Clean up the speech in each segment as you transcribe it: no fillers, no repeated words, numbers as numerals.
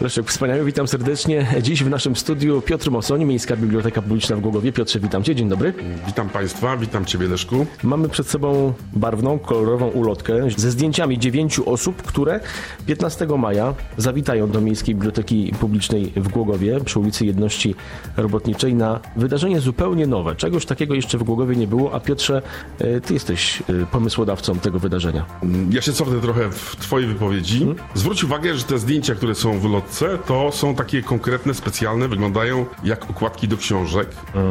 Leszek Wspaniały, witam serdecznie. Dziś w naszym studiu Piotr Mosoń, Miejska Biblioteka Publiczna w Głogowie. Piotrze, witam Cię, dzień dobry. Witam Państwa, witam Ciebie, Leszku. Mamy przed sobą barwną, kolorową ulotkę ze zdjęciami 9 osób, które 15 maja zawitają do Miejskiej Biblioteki Publicznej w Głogowie przy ulicy Jedności Robotniczej na wydarzenie zupełnie nowe. Czegoś takiego jeszcze w Głogowie nie było, a Piotrze, Ty jesteś pomysłodawcą tego wydarzenia. Ja się cofnę trochę w Twojej wypowiedzi. Zwróć uwagę, że te zdjęcia, które są w ulotce, to są takie konkretne, specjalne, wyglądają jak okładki do książek.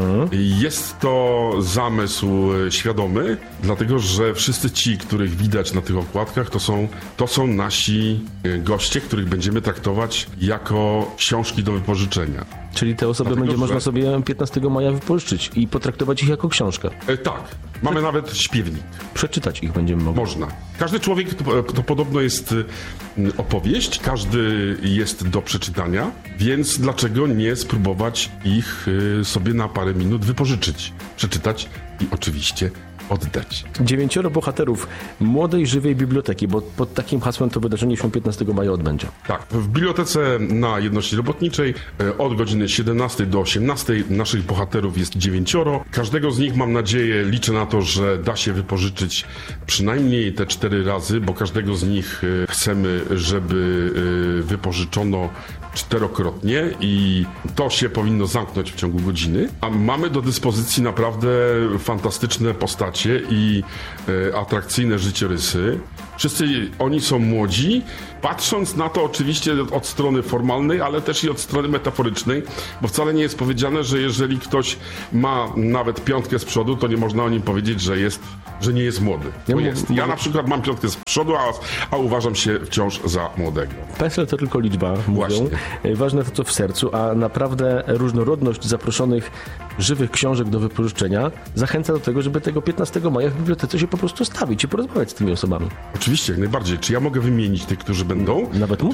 Jest to zamysł świadomy, dlatego że wszyscy ci, których widać na tych okładkach, to są nasi goście, których będziemy traktować jako książki do wypożyczenia. Czyli te osoby będzie można sobie 15 maja wypożyczyć i potraktować ich jako książkę. Tak. Mamy nawet śpiewnik. Przeczytać ich będziemy mogli. Można. Każdy człowiek to podobno jest opowieść, każdy jest do przeczytania, więc dlaczego nie spróbować ich sobie na parę minut wypożyczyć, przeczytać i oczywiście oddać. 9 bohaterów młodej, żywej biblioteki, bo pod takim hasłem to wydarzenie się 15 maja odbędzie. Tak, w bibliotece na Jedności Robotniczej od godziny 17 do 18 naszych bohaterów jest 9. Każdego z nich, mam nadzieję, liczę na to, że da się wypożyczyć przynajmniej te 4 razy, bo każdego z nich chcemy, żeby wypożyczono 4-krotnie i to się powinno zamknąć w ciągu godziny. A mamy do dyspozycji naprawdę fantastyczne postacie i atrakcyjne życiorysy. Wszyscy oni są młodzi, patrząc na to oczywiście od strony formalnej, ale też i od strony metaforycznej, bo wcale nie jest powiedziane, że jeżeli ktoś ma nawet 5 z przodu, to nie można o nim powiedzieć, że nie jest młody. Ja na przykład mam 5 z przodu, a uważam się wciąż za młodego. PESEL to tylko liczba, mówią. Ważne to, co w sercu, a naprawdę różnorodność zaproszonych żywych książek do wypożyczenia zachęca do tego, żeby tego 15 maja w bibliotece się po prostu stawić i porozmawiać z tymi osobami. Oczywiście, jak najbardziej. Czy ja mogę wymienić tych, którzy będą? Nawet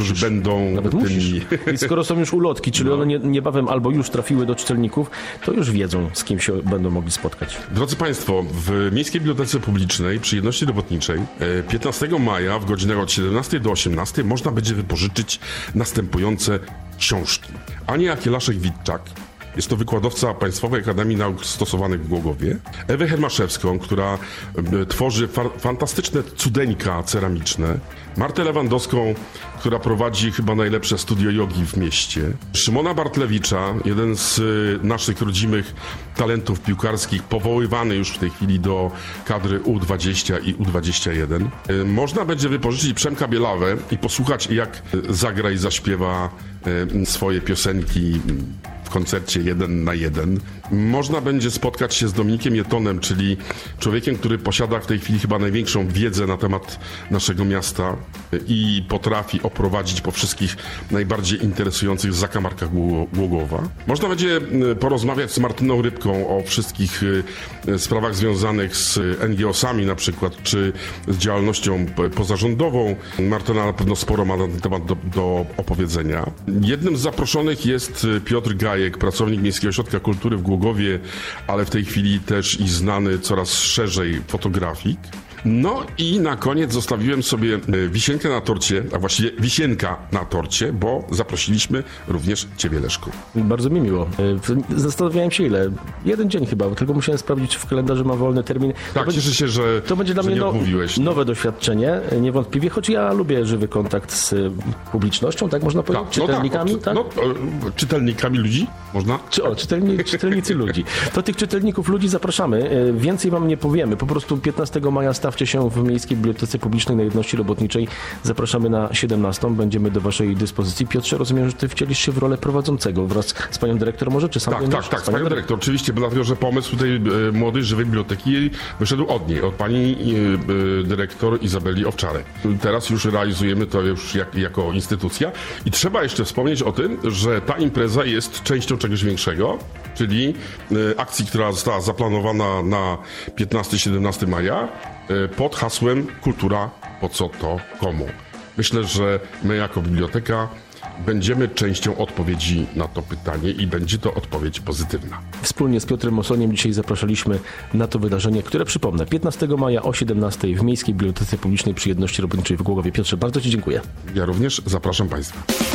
musisz. I skoro są już ulotki, czyli one niebawem albo już trafiły do czytelników, to już wiedzą, z kim się będą mogli spotkać. Drodzy Państwo, w Miejskiej Bibliotece Publicznej przy Jedności Robotniczej 15 maja w godzinach od 17 do 18 można będzie wypożyczyć następujące książki. Ania Akielaszek-Witczak, jest to wykładowca Państwowej Akademii Nauk Stosowanych w Głogowie. Ewę Hermaszewską, która tworzy fantastyczne cudeńka ceramiczne. Martę Lewandowską, która prowadzi chyba najlepsze studio jogi w mieście. Szymona Bartlewicza, jeden z naszych rodzimych talentów piłkarskich, powoływany już w tej chwili do kadry U20 i U21. Można będzie wypożyczyć Przemka Bielawę i posłuchać, jak zagra i zaśpiewa swoje piosenki w koncercie 1 na 1. Można będzie spotkać się z Dominikiem Jetonem, czyli człowiekiem, który posiada w tej chwili chyba największą wiedzę na temat naszego miasta i potrafi oprowadzić po wszystkich najbardziej interesujących zakamarkach Głogowa. Można będzie porozmawiać z Martyną Rybką o wszystkich sprawach związanych z NGO-sami na przykład, czy z działalnością pozarządową. Martyna na pewno sporo ma na ten temat do opowiedzenia. Jednym z zaproszonych jest Piotr Gajek, pracownik Miejskiego Ośrodka Kultury w Głogowie, ale w tej chwili też i znany coraz szerzej fotografik. No i na koniec zostawiłem sobie wisienkę na torcie, a właściwie wisienka na torcie, bo zaprosiliśmy również Ciebie, Leszku. Bardzo mi miło. Zastanawiałem się ile. 1 dzień chyba, tylko musiałem sprawdzić, czy w kalendarzu ma wolny termin. Tak, cieszę się, że to będzie dla mnie nowe doświadczenie, niewątpliwie, choć ja lubię żywy kontakt z publicznością, tak można powiedzieć? Czytelnikami, tak? Czytelnikami ludzi? Można? Czytelnicy ludzi. To tych czytelników ludzi zapraszamy. Więcej wam nie powiemy. Po prostu 15 maja stawcie się w Miejskiej Bibliotece Publicznej na Jedności Robotniczej. Zapraszamy na 17. Będziemy do waszej dyspozycji. Piotrze, rozumiem, że ty wcielisz się w rolę prowadzącego wraz z panią dyrektor, może, czy sam? Tak, z panią dyrektor. Oczywiście, dlatego, że pomysł tej młodej, żywej biblioteki wyszedł od niej, od pani dyrektor Izabeli Owczarek. Teraz już realizujemy to już jako instytucja i trzeba jeszcze wspomnieć o tym, że ta impreza jest częścią czegoś większego, czyli akcji, która została zaplanowana na 15-17 maja pod hasłem Kultura po co to komu. Myślę, że my jako biblioteka będziemy częścią odpowiedzi na to pytanie i będzie to odpowiedź pozytywna. Wspólnie z Piotrem Mosoniem dzisiaj zapraszaliśmy na to wydarzenie, które przypomnę, 15 maja o 17 w Miejskiej Bibliotece Publicznej przy Jedności Robotniczej w Głogowie. Piotrze, bardzo Ci dziękuję. Ja również zapraszam Państwa.